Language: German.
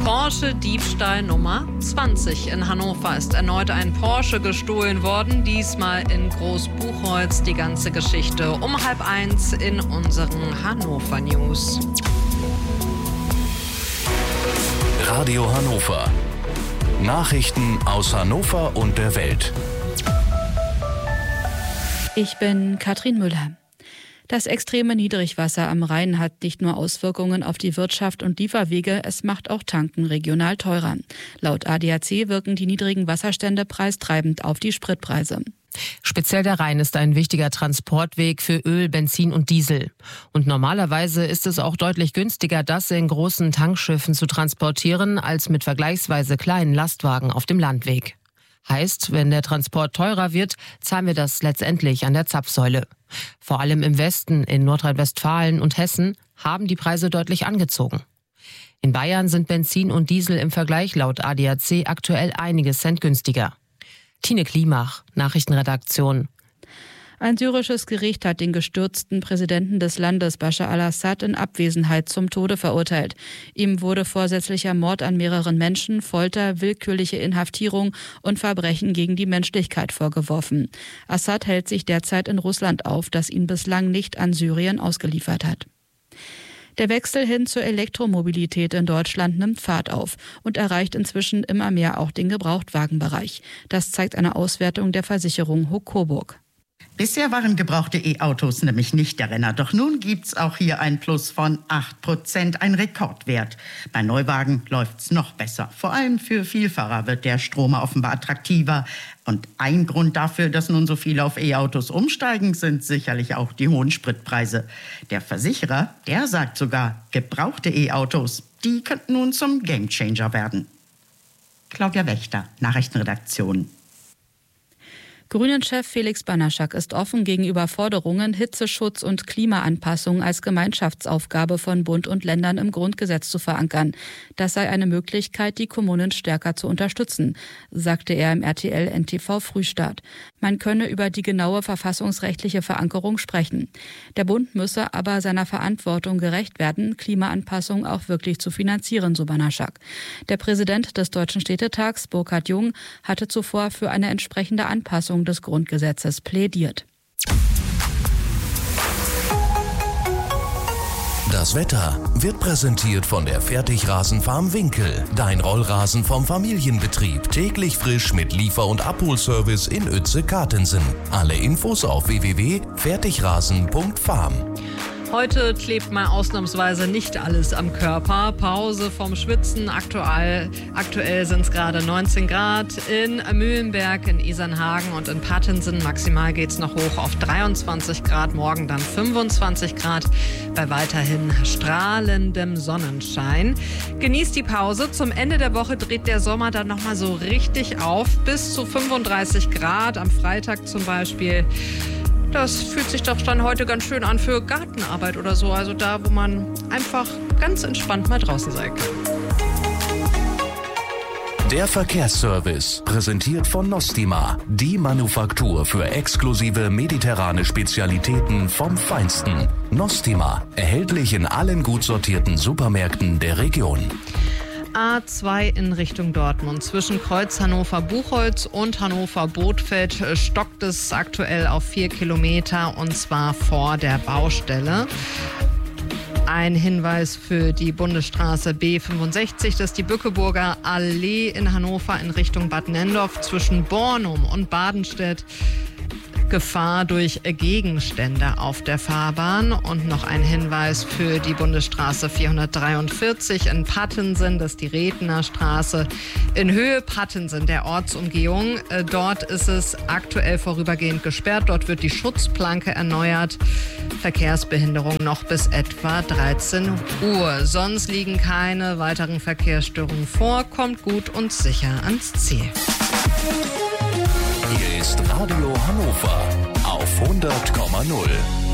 Porsche-Diebstahl Nummer 20. In Hannover ist erneut ein Porsche gestohlen worden, diesmal in Großbuchholz. Die ganze Geschichte um 12:30 in unseren Hannover News. Radio Hannover. Nachrichten aus Hannover und der Welt. Ich bin Katrin Müller. Das extreme Niedrigwasser am Rhein hat nicht nur Auswirkungen auf die Wirtschaft und Lieferwege, es macht auch Tanken regional teurer. Laut ADAC wirken die niedrigen Wasserstände preistreibend auf die Spritpreise. Speziell der Rhein ist ein wichtiger Transportweg für Öl, Benzin und Diesel. Und normalerweise ist es auch deutlich günstiger, das in großen Tankschiffen zu transportieren, als mit vergleichsweise kleinen Lastwagen auf dem Landweg. Heißt, wenn der Transport teurer wird, zahlen wir das letztendlich an der Zapfsäule. Vor allem im Westen, in Nordrhein-Westfalen und Hessen, haben die Preise deutlich angezogen. In Bayern sind Benzin und Diesel im Vergleich laut ADAC aktuell einige Cent günstiger. Tine Klimach, Nachrichtenredaktion. Ein syrisches Gericht hat den gestürzten Präsidenten des Landes Bashar al-Assad in Abwesenheit zum Tode verurteilt. Ihm wurde vorsätzlicher Mord an mehreren Menschen, Folter, willkürliche Inhaftierung und Verbrechen gegen die Menschlichkeit vorgeworfen. Assad hält sich derzeit in Russland auf, das ihn bislang nicht an Syrien ausgeliefert hat. Der Wechsel hin zur Elektromobilität in Deutschland nimmt Fahrt auf und erreicht inzwischen immer mehr auch den Gebrauchtwagenbereich. Das zeigt eine Auswertung der Versicherung Huck Coburg. Bisher waren gebrauchte E-Autos nämlich nicht der Renner. Doch nun gibt's auch hier ein Plus von 8%, ein Rekordwert. Bei Neuwagen läuft's noch besser. Vor allem für Vielfahrer wird der Stromer offenbar attraktiver. Und ein Grund dafür, dass nun so viele auf E-Autos umsteigen, sind sicherlich auch die hohen Spritpreise. Der Versicherer, der sagt sogar, gebrauchte E-Autos, die könnten nun zum Gamechanger werden. Claudia Wächter, Nachrichtenredaktion. Grünen-Chef Felix Banaschak ist offen gegenüber Forderungen, Hitzeschutz und Klimaanpassung als Gemeinschaftsaufgabe von Bund und Ländern im Grundgesetz zu verankern. Das sei eine Möglichkeit, die Kommunen stärker zu unterstützen, sagte er im RTL-NTV Frühstart. Man könne über die genaue verfassungsrechtliche Verankerung sprechen. Der Bund müsse aber seiner Verantwortung gerecht werden, Klimaanpassung auch wirklich zu finanzieren, so Banaschak. Der Präsident des Deutschen Städtetags, Burkhard Jung, hatte zuvor für eine entsprechende Anpassung des Grundgesetzes plädiert. Das Wetter wird präsentiert von der Fertigrasenfarm Winkel. Dein Rollrasen vom Familienbetrieb. Täglich frisch mit Liefer- und Abholservice in Uetze-Kartensen. Alle Infos auf www.fertigrasen.farm. Heute klebt mal ausnahmsweise nicht alles am Körper. Pause vom Schwitzen. Aktuell sind es gerade 19 Grad in Mühlenberg, in Isernhagen und in Pattensen. Maximal geht es noch hoch auf 23 Grad, morgen dann 25 Grad bei weiterhin strahlendem Sonnenschein. Genießt die Pause. Zum Ende der Woche dreht der Sommer dann nochmal so richtig auf. Bis zu 35 Grad am Freitag zum Beispiel. Das fühlt sich doch dann heute ganz schön an für Gartenarbeit oder so. Also da, wo man einfach ganz entspannt mal draußen sein kann. Der Verkehrsservice, präsentiert von Nostima, die Manufaktur für exklusive mediterrane Spezialitäten vom Feinsten. Nostima, erhältlich in allen gut sortierten Supermärkten der Region. A2 in Richtung Dortmund. Zwischen Kreuz Hannover-Buchholz und Hannover-Bothfeld stockt es aktuell auf 4 Kilometer und zwar vor der Baustelle. Ein Hinweis für die Bundesstraße B65, das ist die Bückeburger Allee in Hannover in Richtung Bad Nendorf zwischen Bornum und Badenstedt. Gefahr durch Gegenstände auf der Fahrbahn. Und noch ein Hinweis für die Bundesstraße 443 in Pattensen, das ist die Redner Straße in Höhe Pattensen, der Ortsumgehung. Dort ist es aktuell vorübergehend gesperrt. Dort wird die Schutzplanke erneuert. Verkehrsbehinderung noch bis etwa 13 Uhr. Sonst liegen keine weiteren Verkehrsstörungen vor. Kommt gut und sicher ans Ziel. Hier ist Radio Hannover auf 100,0.